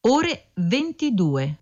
ore 22.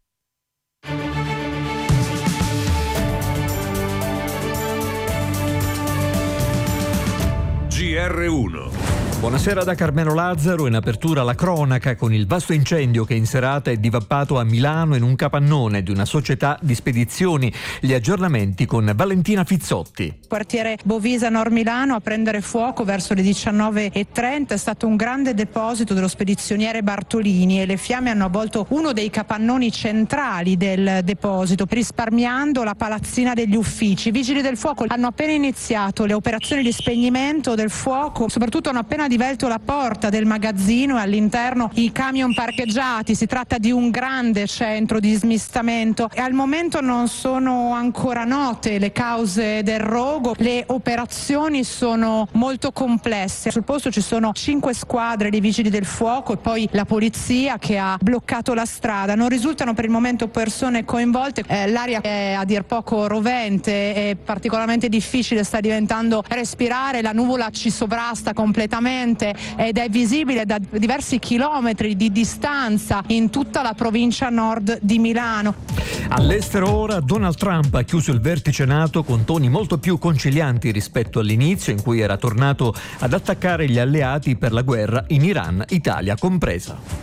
GR1. Buonasera da Carmelo Lazzaro. In apertura la cronaca con il vasto incendio che in serata è divappato a Milano in un capannone di una società di spedizioni. Gli aggiornamenti con Valentina Fizzotti. Quartiere Bovisa Nord Milano a prendere fuoco verso le 19:30 è stato un grande deposito dello spedizioniere Bartolini e le fiamme hanno avvolto uno dei capannoni centrali del deposito, risparmiando la palazzina degli uffici. I vigili del fuoco hanno appena iniziato le operazioni di spegnimento del fuoco, soprattutto hanno appena divelto la porta del magazzino e all'interno i camion parcheggiati. Si tratta di un grande centro di smistamento e al momento non sono ancora note le cause del rogo. Le operazioni sono molto complesse. Sul posto ci sono 5 squadre di vigili del fuoco e poi la polizia che ha bloccato la strada. Non risultano per il momento persone coinvolte. L'aria è a dir poco rovente e particolarmente difficile sta diventando respirare. La nuvola ci sovrasta completamente ed è visibile da diversi chilometri di distanza in tutta la provincia nord di Milano. All'estero ora Donald Trump ha chiuso il vertice NATO con toni molto più concilianti rispetto all'inizio, in cui era tornato ad attaccare gli alleati per la guerra in Iran, Italia compresa.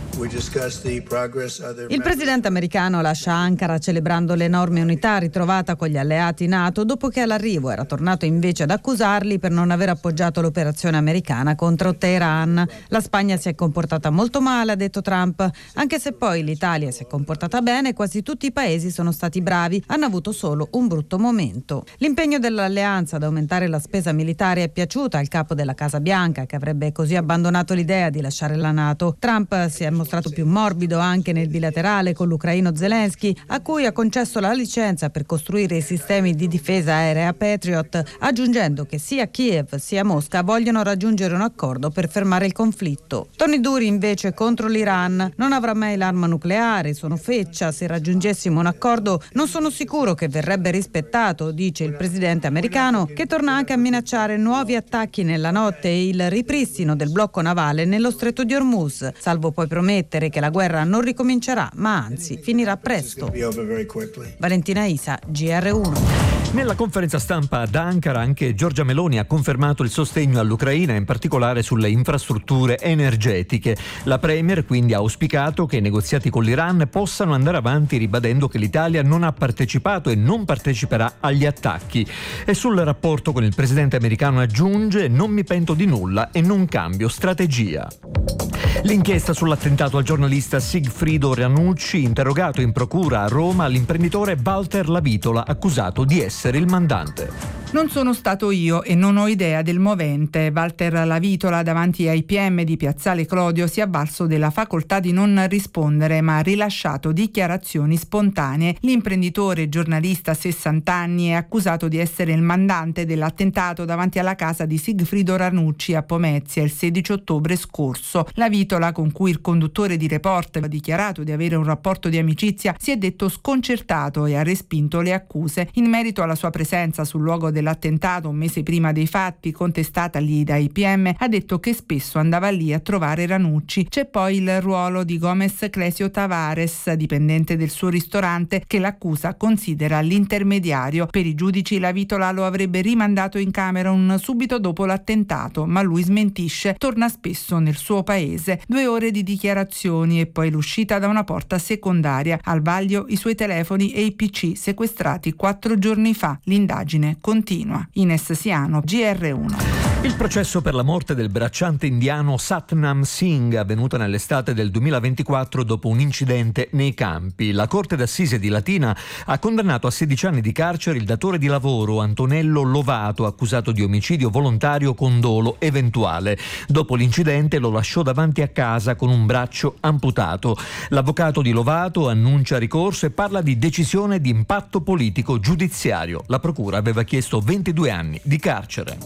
Il presidente americano lascia Ankara celebrando l'enorme unità ritrovata con gli alleati NATO dopo che all'arrivo era tornato invece ad accusarli per non aver appoggiato l'operazione americana contro Teheran. La Spagna si è comportata molto male, ha detto Trump, anche se poi l'Italia si è comportata bene, quasi tutti i paesi sono stati bravi, hanno avuto solo un brutto momento. L'impegno dell'alleanza ad aumentare la spesa militare è piaciuta al capo della Casa Bianca, che avrebbe così abbandonato l'idea di lasciare la NATO. Trump si è mostrato più morbido anche nel bilaterale con l'ucraino Zelensky, a cui ha concesso la licenza per costruire i sistemi di difesa aerea Patriot, aggiungendo che sia Kiev sia Mosca vogliono raggiungere un accordo per fermare il conflitto. Toni duri invece contro l'Iran. Non avrà mai l'arma nucleare, sono feccia, se raggiungessimo un accordo non sono sicuro che verrebbe rispettato, dice il presidente americano, che torna anche a minacciare nuovi attacchi nella notte e il ripristino del blocco navale nello stretto di Hormuz, salvo poi promettere che la guerra non ricomincerà, ma anzi finirà presto. Valentina Isa, GR1. Nella conferenza stampa ad Ankara anche Giorgia Meloni ha confermato il sostegno all'Ucraina, in particolare sulle infrastrutture energetiche. La Premier quindi ha auspicato che i negoziati con l'Iran possano andare avanti, ribadendo che l'Italia non ha partecipato e non parteciperà agli attacchi. E sul rapporto con il presidente americano aggiunge: non mi pento di nulla e non cambio strategia. L'inchiesta sull'attentato al giornalista Sigfrido Ranucci, interrogato in procura a Roma, l'imprenditore Walter Lavitola, accusato di essere il mandante. Non sono stato io e non ho idea del movente. Walter Lavitola davanti ai PM di Piazzale Clodio si è avvalso della facoltà di non rispondere, ma ha rilasciato dichiarazioni spontanee. L'imprenditore giornalista 60 anni è accusato di essere il mandante dell'attentato davanti alla casa di Sigfrido Ranucci a Pomezia il 16 ottobre scorso. Lavitola, con cui il conduttore di Report ha dichiarato di avere un rapporto di amicizia, si è detto sconcertato e ha respinto le accuse. In merito alla sua presenza sul luogo dell'attentato un mese prima dei fatti, contestatagli dai PM, ha detto che spesso andava lì a trovare Ranucci. C'è poi il ruolo di Gomez Clesio Tavares, dipendente del suo ristorante, che l'accusa considera l'intermediario. Per i giudici Lavitola lo avrebbe rimandato in Camerun subito dopo l'attentato, ma lui smentisce, torna spesso nel suo paese. 2 ore di dichiarazioni e poi l'uscita da una porta secondaria. Al vaglio i suoi telefoni e i PC sequestrati 4 giorni fa. L'indagine continua. Ines Siano, GR1. Il processo per la morte del bracciante indiano Satnam Singh, avvenuta nell'estate del 2024 dopo un incidente nei campi. La Corte d'Assise di Latina ha condannato a 16 anni di carcere il datore di lavoro Antonello Lovato, accusato di omicidio volontario con dolo eventuale. Dopo l'incidente lo lasciò davanti a casa con un braccio amputato. L'avvocato di Lovato annuncia ricorso e parla di decisione di impatto politico giudiziario. La procura aveva chiesto 22 anni di carcere.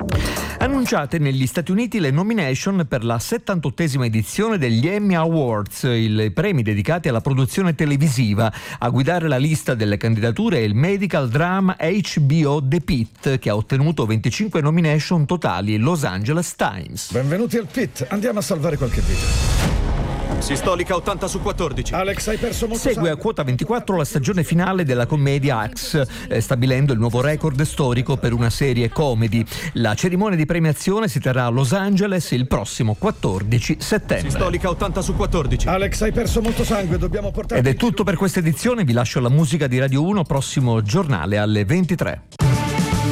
Annunciate negli Stati Uniti le nomination per la 78esima edizione degli Emmy Awards, i premi dedicati alla produzione televisiva. A guidare la lista delle candidature è il medical drama HBO The Pitt, che ha ottenuto 25 nomination totali. Los Angeles Times. Benvenuti al Pit, andiamo a salvare qualche vita. Sistolica 80 su 14. Alex, hai perso molto Segue sangue. a quota 24 la stagione finale della commedia Axe, stabilendo il nuovo record storico per una serie comedy. La cerimonia di premiazione si terrà a Los Angeles il prossimo 14 settembre. Sistolica 80 su 14. Alex, hai perso molto sangue, dobbiamo portarti. Ed è tutto per questa edizione, vi lascio la musica di Radio 1, prossimo giornale alle 23.